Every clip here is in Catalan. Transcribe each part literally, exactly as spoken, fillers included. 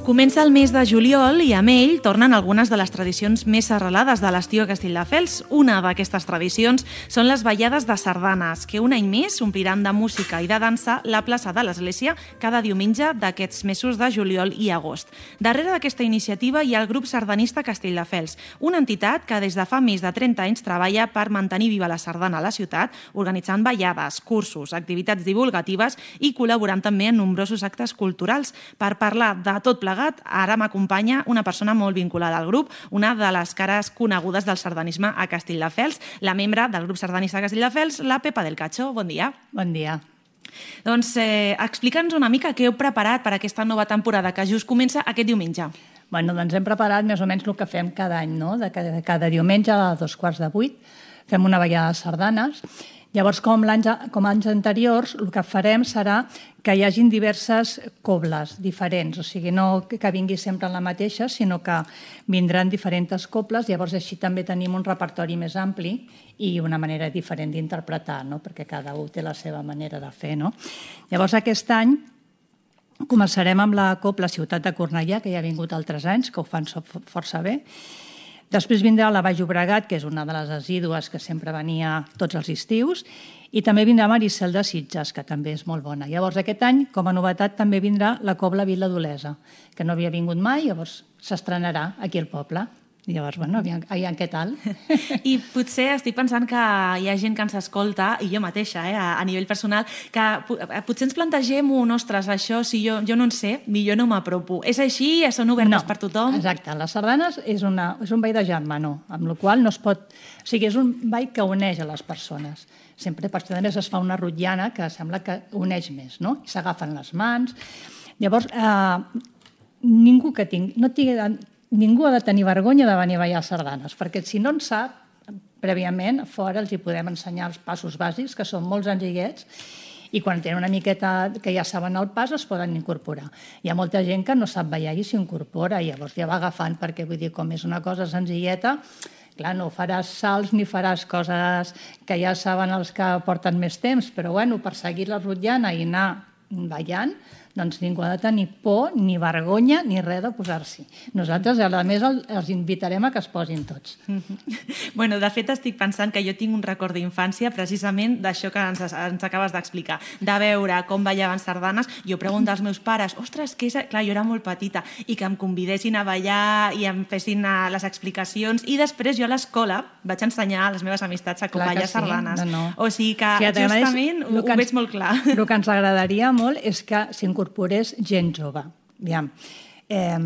Comença el mes de juliol i amb ell tornen algunes de les tradicions més arrelades de l'estiu a Castelldefels. Una d'aquestes tradicions són les ballades de sardanes, que un any més ompliran de música i de dansa la plaça de l'Església cada diumenge d'aquests mesos de juliol i agost. Darrere d'aquesta iniciativa hi ha el grup sardanista Castelldefels, una entitat que des de fa més de trenta anys treballa per mantenir viva la sardana a la ciutat, organitzant ballades, cursos, activitats divulgatives i col·laborant també en nombrosos actes culturals. Per parlar de tot plegat, ara m'acompanya una persona molt vinculada al grup, una de les cares conegudes del sardanisme a Castelldefels, la membre del grup sardanista de Castelldefels, la Pepa del Cacho. Bon dia. Bon dia. Doncs eh, explica'ns una mica què heu preparat per aquesta nova temporada que just comença aquest diumenge. Bueno, doncs hem preparat més o menys el que fem cada any, no? De cada, cada diumenge a dos quarts de vuit fem una ballada de sardanes. Llavors, com, com anys anteriors, el que farem serà que hi hagin diverses cobles diferents, o sigui, no que vingui sempre la mateixa, sinó que vindran diferents cobles, llavors així també tenim un repertori més ampli i una manera diferent d'interpretar, no? Perquè cada un té la seva manera de fer, no? Llavors, aquest any començarem amb la cobla Ciutat de Cornellà, que ja ha vingut altres anys, que ho fan força bé. Després vindrà la Baix Llobregat, que és una de les assídues que sempre venia tots els estius, i també vindrà Maricel de Sitges, que també és molt bona. Llavors, aquest any, com a novetat, també vindrà la cobla Vila d'Olesa, que no havia vingut mai, llavors s'estrenarà aquí al poble. I llavors, bueno, aviam, aviam què tal. I potser estic pensant que hi ha gent que ens escolta, i jo mateixa, eh, a, a nivell personal, que potser ens plantegem un, ostres, això, si jo, jo no en sé, millor no m'apropo. És així? Són obertes no, per tothom? Exacte. Les sardanes és, una, és un ball de germanor, amb la qual no es pot... O sigui, és un ball que uneix a les persones. Sempre, per això, a més, es fa una rotllana que sembla que uneix més, no? I s'agafen les mans. Llavors, eh, ningú que tingui... No tingui Ningú ha de tenir vergonya de venir a ballar sardanes, perquè si no en sap, prèviament, a fora els hi podem ensenyar els passos bàsics, que són molt senzillets, i quan tenen una miqueta que ja saben el pas, es poden incorporar. Hi ha molta gent que no sap ballar i s'incorpora, i llavors ja va agafant, perquè vull dir, com és una cosa senzilleta, clar, no faràs salts ni faràs coses que ja saben els que porten més temps, però bueno, per seguir la rotllana i anar ballant, doncs ningú ha de tenir por, ni vergonya, ni res de posar-s'hi. Nosaltres, a més, els invitarem a que es posin tots. Mm-hmm. Bueno, de fet, estic pensant que jo tinc un record d'infància precisament d'això que ens, ens acabes d'explicar, de veure com ballaven sardanes. Jo pregunto als meus pares, ostres, què és... Clar, jo era molt petita, i que em convidessin a ballar i em fessin les explicacions, i després jo a l'escola vaig ensenyar a les meves amistats a com clar ballar sí. sardanes. No, no. O sigui que, sí, justament, ho, ho ens, veig molt clar. El que ens agradaria molt és que s'incorporés gent jove. Aviam. Eh,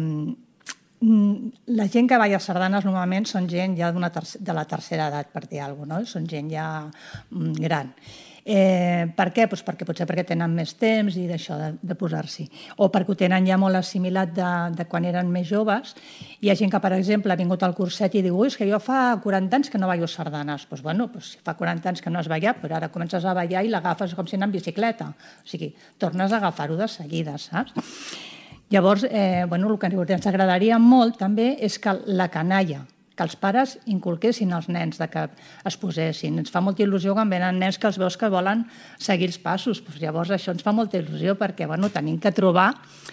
la gent que balla sardanes normalment són gent ja de la tercera edat, per dir alguna cosa, no? Són gent ja gran. Eh, per què? Pues perquè potser perquè tenen més temps i d'això, de, de posar-s'hi. O perquè ho tenen ja molt assimilat de, de quan eren més joves. Hi ha gent que, per exemple, ha vingut al curset i diu, ui, és que jo fa quaranta anys que no ballo sardanes. Doncs, bueno, pues, fa quaranta anys que no has ballat, però ara comences a ballar i l'agafes com si anés en bicicleta. O sigui, tornes a agafar-ho de seguida, saps? Llavors, eh, bueno, el que ens agradaria molt també és que la canalla, que els pares inculquessin als nens de que es posessin. Ens fa molta il·lusió quan venen nens que els veus que volen seguir els passos. Pues llavors això ens fa molta il·lusió perquè bueno, tenim que trobar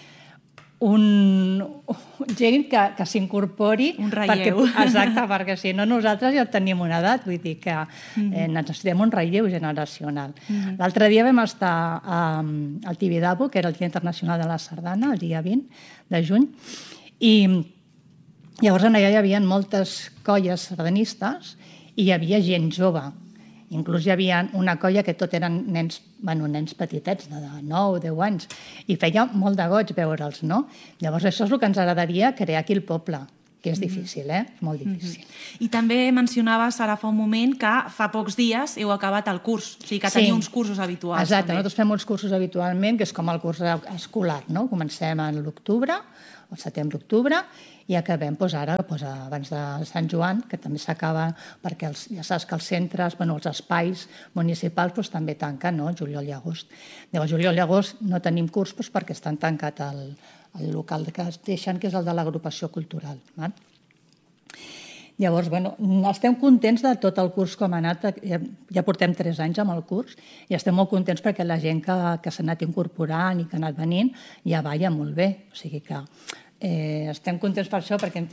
un, gent que, que s'incorpori. Un relleu. Perquè, exacte, perquè si no nosaltres ja tenim una edat, vull dir que eh, necessitem un relleu generacional. Mm-hmm. L'altre dia vam estar a, al Tibidabo, que era el Dia Internacional de la Sardana, el dia vint de juny, i llavors allà hi havia moltes colles sardanistes i hi havia gent jove. Inclús hi havia una colla que tot eren nens, bueno, nens petitets, de nou o deu anys, i feia molt de goig veure'ls, no? Llavors això és el que ens agradaria crear aquí al poble, que és difícil, eh? És molt difícil. Mm-hmm. I també mencionaves ara fa un moment que fa pocs dies heu acabat el curs, o sigui que sí. teniu uns cursos habituals. Exacte, també. Nosaltres fem uns cursos habitualment, que és com el curs escolar, no? Comencem a l'octubre, al setembre-octubre, i acabem doncs, ara, doncs, abans de Sant Joan, que també s'acaba, perquè els, ja saps que els centres, bueno, els espais municipals doncs, també tanquen, no? Juliol i agost. Llavors, juliol i agost no tenim curs doncs, perquè estan tancat el, el local que es deixen, que és el de l'agrupació cultural. Val? Llavors, bueno, estem contents de tot el curs com ha anat. Ja, ja portem tres anys amb el curs i estem molt contents perquè la gent que, que s'ha anat incorporant i que ha anat venint ja balla molt bé. O sigui que Eh, estem contents per això, perquè hem